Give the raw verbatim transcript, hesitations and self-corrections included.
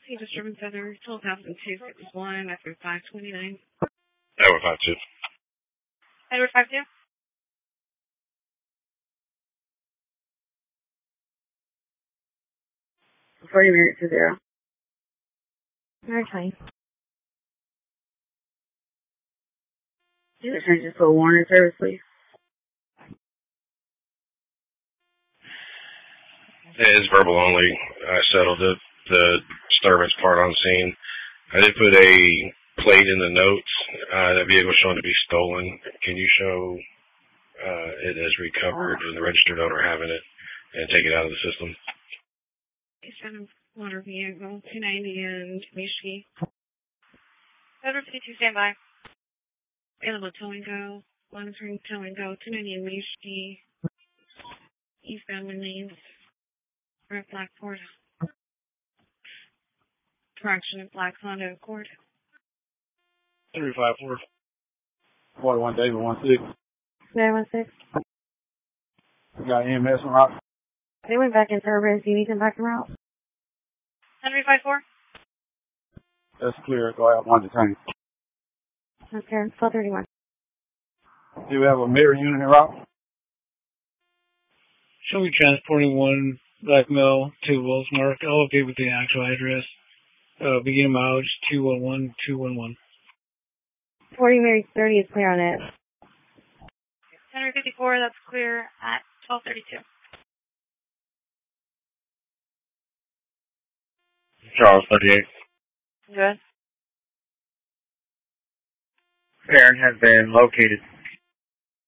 Sea Disturbance Center, twelve thousand two sixty-one, after five twenty-nine. Edward five two. Edward five two? forty minutes to zero. Very fine. You can change this to a warning service, please. It is verbal only. I settled it, the disturbance part on scene. I did put a plate in the notes, uh, that vehicle shown to be stolen. Can you show uh, it as recovered and the registered owner having it and take it out of the system? Eastbound motor vehicle, two ninety and Michigan. Edward fifty-two, stand by. Available tow and go. Monitoring tow and go, two ninety and Michigan. Eastbound one lanes. Red Black Ford. Correction of Black Honda Accord. three five four. forty-one David one six. nine one six. We got E M S on route. They went back in service. Do you need them back in route? three five four. That's clear. Go out one to ten. Okay, twelve thirty-one. Do we have a mirror unit en route? Show me transporting one black male to Wolfmark. I'll update with the actual address. Uh, beginning mileage two one one two one one. forty Mary thirty is clear on it. Henry fifty-four, that's clear at twelve thirty-two. Charles thirty-eight. Good. Parent has been located